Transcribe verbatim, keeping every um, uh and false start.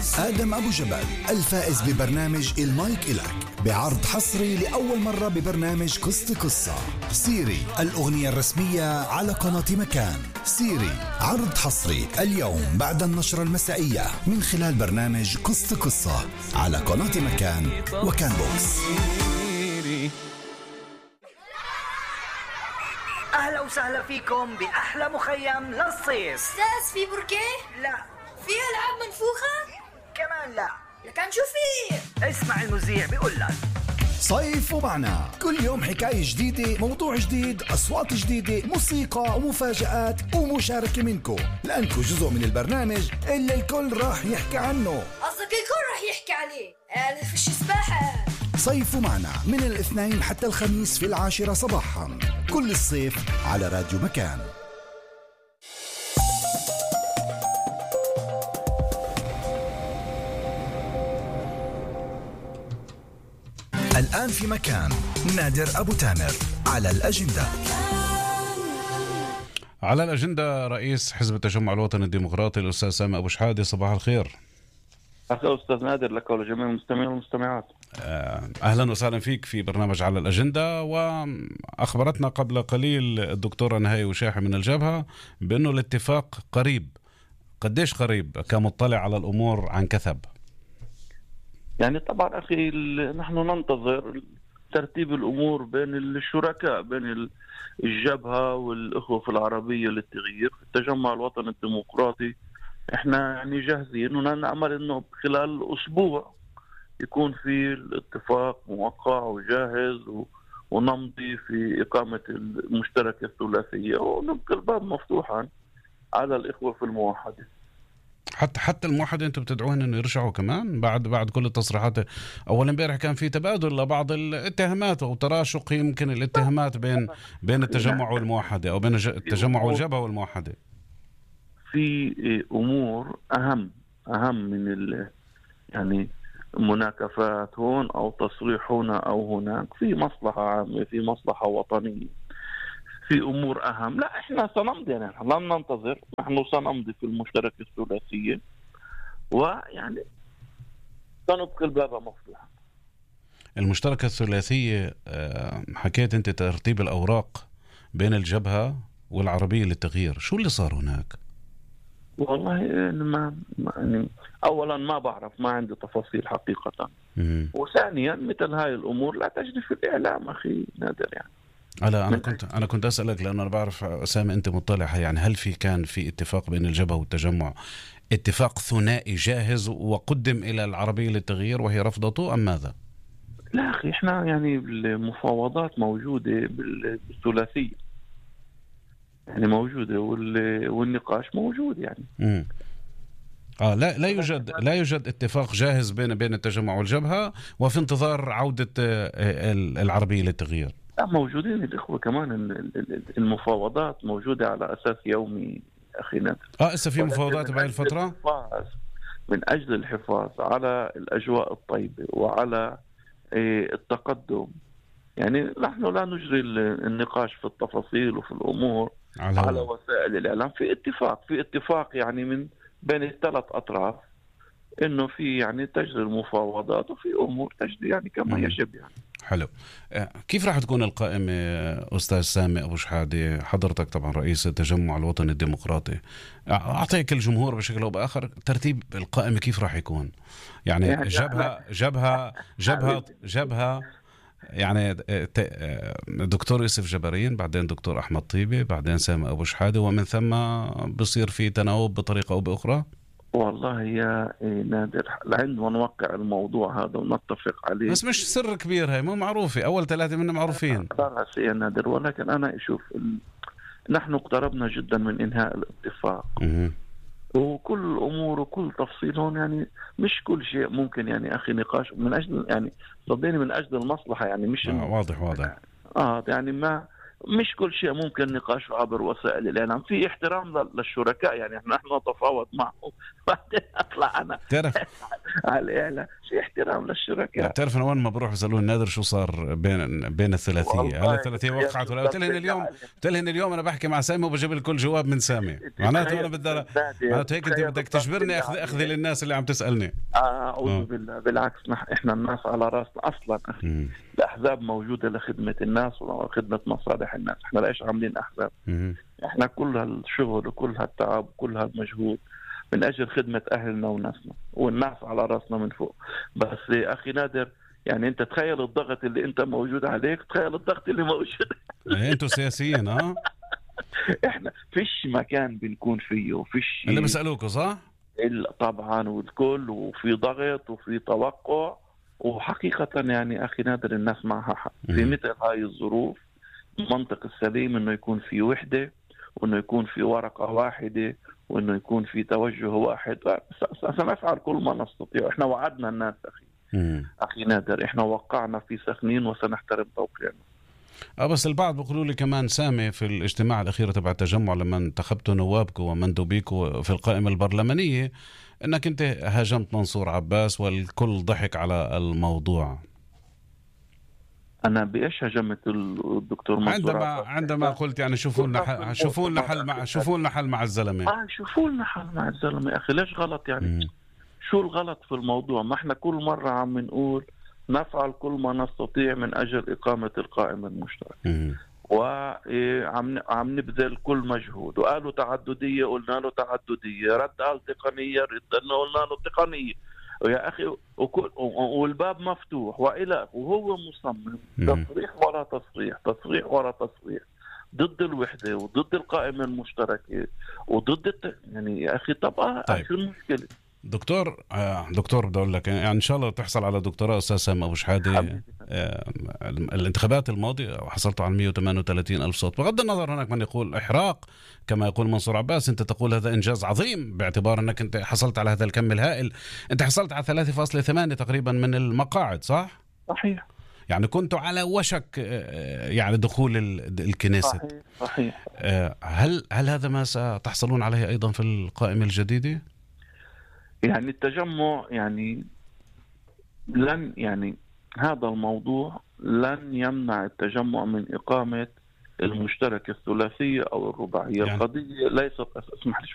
آدم أبو جبل الفائز ببرنامج المايك إلك بعرض حصري لأول مرة ببرنامج قصة قصة. سيري الأغنية الرسمية على قناة مكان. سيري عرض حصري اليوم بعد النشرة المسائية من خلال برنامج قصة قصة على قناة مكان وكان بوكس. أهلا وسهلا فيكم بأحلى مخيم للصيف. أستاذ في بركة؟ لا. في ألعاب منفوخة؟ كمان لا. لكن شو في؟ اسمع المذيع بيقول لك صيف ومعنا كل يوم حكاية جديدة، موضوع جديد، أصوات جديدة، موسيقى ومفاجآت ومشاركة منكم، لأنكم جزء من البرنامج اللي الكل راح يحكي عنه. قصدك الكل راح يحكي عليه؟ أنا فيش سباحة. صيف معنا من الاثنين حتى الخميس في العاشرة صباحا كل الصيف على راديو مكان. الآن في مكان نادر أبو تامر على الأجندة. على الأجندة رئيس حزب التجمع الوطني الديمقراطي الأستاذ سامي أبو شحادة. صباح الخير. أهلا أستاذ نادر لك ولجميع المستمعين والمستمعات. أهلا وسهلا فيك في برنامج على الأجندة. وأخبرتنا قبل قليل الدكتورة نهاية وشاحي من الجبهة بأنه الاتفاق قريب. قديش قريب كمطلع على الأمور عن كثب؟ يعني طبعا أخي نحن ننتظر ترتيب الأمور بين الشركاء بين الجبهة والإخوة العربية للتغيير في التجمع الوطني الديمقراطي. احنا يعني جاهزين ونعمل انه خلال اسبوع يكون في الاتفاق موقع وجاهز ونمضي في اقامة المشتركة الثلاثية ونبقى الباب مفتوحا على الاخوة في الموحدة. حتى حتى الموحدة انتم بتدعون انه يرجعوا كمان بعد بعد كل التصريحات. اول امبارح كان في تبادل لبعض الاتهامات او تراشق يمكن الاتهامات بين بين التجمع والموحدة او بين التجمع والجبهة والموحدة. في امور اهم اهم من ال يعني مناكفات هون او تصريح هنا او هناك. في مصلحه عامه، في مصلحه وطنيه، في امور اهم. لا احنا سنمضي، يعني لن ننتظر، نحن سنمضي في المشتركه الثلاثيه ويعني سنبقي الباب مفتوحا. المشتركه الثلاثيه حكيت انت ترتيب الاوراق بين الجبهه والعربيه للتغيير، شو اللي صار هناك؟ والله ما يعني اولا ما بعرف، ما عندي تفاصيل حقيقه. مم. وثانيا مثل هاي الامور لا تجري في الاعلام اخي نادر. يعني لا انا كنت انا كنت اسالك لانه انا بعرف سامي انت مطلع، يعني هل في كان في اتفاق بين الجبهه والتجمع، اتفاق ثنائي جاهز وقدم الى العربيه للتغيير وهي رفضته ام ماذا؟ لا اخي احنا يعني المفاوضات موجوده بالثلاثيه، يعني موجودة والنقاش موجود يعني. امم اه لا لا يوجد لا يوجد اتفاق جاهز بين بين التجمع والجبهة وفي انتظار عودة العربية للتغيير. لا موجودين الإخوة كمان، المفاوضات موجودة على أساس يومي أخي نادر. اه لسه في مفاوضات بهاي الفترة من أجل الحفاظ على الأجواء الطيبة وعلى التقدم. يعني نحن لا نجري النقاش في التفاصيل وفي الأمور على, على وسائل الإعلام. في اتفاق في اتفاق يعني من بين الثلاث أطراف إنه في يعني تجري المفاوضات وفي أمور تجري يعني كما يجب. يعني حلو. كيف راح تكون القائمة أستاذ سامي أبو شحادة؟ حضرتك طبعا رئيس التجمع الوطني الديمقراطي، أعطيك الجمهور بشكل أو بآخر ترتيب القائمة كيف راح يكون؟ يعني, يعني جبهة جبهة جبهة جبهة يعني دكتور يوسف جبارين، بعدين دكتور أحمد طيبة، بعدين سامي أبو شحادة، ومن ثم بصير في تناوب بطريقة أو بأخرى. والله يا نادر لعندما نوقع الموضوع هذا ونتفق عليه، بس مش سر كبير، هاي مو معروفة، أول ثلاثة منهم معروفين. لا يا نادر، ولكن أنا أشوف ال... نحن اقتربنا جدا من إنهاء الاتفاق. م- وكل الأمور وكل تفصيل هون يعني مش كل شيء ممكن يعني أخي نقاش من أجل يعني صدقني من أجل المصلحة، يعني مش آه واضح واضح آه يعني ما مش كل شيء ممكن نقاشه عبر وسائل الإعلام. في احترام للشركاء، يعني نحن نتفاوض معهم بعدين أطلع أنا على الإعلام، شيء احترام للشركاء. بتعرف أنا وين ما بروح بيسألوني نادر شو صار بين بين الثلاثية، هل الثلاثية وقعت ولا؟ قلت لهن اليوم قلت لهن اليوم أنا بحكي مع سامي وبجيب الكل جواب من سامي. معناته أنا بدي معناته هيك أنت بدك تجبرني أخذ أخذي للناس اللي عم تسألني. أعوذ بالله، بالعكس إحنا الناس على راسنا أصلا. أخي الأحزاب موجودة لخدمة الناس وخدمة مصالح الناس، إحنا ليش عاملين أحزاب؟ إحنا كل هالشغل وكل هالتعب وكل هالمجهود من أجل خدمة أهلنا وناسنا، والناس على راسنا من فوق. بس أخي نادر، يعني أنت تخيل الضغط اللي أنت موجود عليك، تخيل الضغط اللي موجود. أنتوا سياسيين ها؟ إحنا فيش مكان بنكون فيه، فيش اللي بسألوكوا صح؟ طبعا، والكل وفي ضغط وفي توقع. وحقيقة يعني أخي نادر الناس معها حق في مثل هاي الظروف. المنطق السليم إنه يكون في وحدة، وإنه يكون في ورقة واحدة، وإنه يكون في توجه واحد. سنفعل كل ما نستطيع. إحنا وعدنا الناس أخي مم. أخي نادر، إحنا وقعنا في سخنين وسنحترم توقيعنا. اه بس البعض بيقولوا لي كمان سامي في الاجتماع الأخير تبع التجمع لما انتخبتوا نوابكم ومندوبيكم في القائمة البرلمانية انك انت هاجمت منصور عباس والكل ضحك على الموضوع. انا بايش هاجمت الدكتور منصور عندما عباس؟ عندما قلت يعني شوفوا لنا حل شوفوا لنا حل مع شوفوا لنا حل مع الزلمه. اه شوفوا لنا حل مع الزلمه يا اخي، ليش غلط يعني؟ م. شو الغلط في الموضوع؟ ما احنا كل مره عم نقول نفعل كل ما نستطيع من اجل اقامه القائمه المشتركه، وعم عم نبذل كل مجهود. وقالوا تعدديه، قلنا له تعدديه. رد قال تقنيه، ردنا قلنا له تقنيه. ويا أخي وكل والباب مفتوح وإلى، وهو مصمم تصريح ولا تصريح، تصريح ولا تصريح، ضد الوحدة وضد القائمة المشتركة وضد الت... يعني يا أخي طبعا طيب. شو المشكلة؟ دكتور آه دكتور بدي أقول لك يعني إن شاء الله تحصل على دكتوراه أستاذ سامي أبو شحادة. آه الانتخابات الماضية حصلت على مئة وثمانية وثلاثين ألف صوت. بغض النظر هناك من يقول إحراق كما يقول منصور عباس، أنت تقول هذا إنجاز عظيم باعتبار أنك أنت حصلت على هذا الكم الهائل. أنت حصلت على ثلاثة فاصلة ثمانية تقريبا من المقاعد صح؟ صحيح. يعني كنت على وشك يعني دخول الكنيسة. صحيح صحيح. هل هل هذا ما ستحصلون عليه أيضا في القائمة الجديدة؟ يعني التجمع يعني لن يعني هذا الموضوع لن يمنع التجمع من إقامة المشتركة الثلاثية أو الرباعية. يعني القضية ليست اسمح لي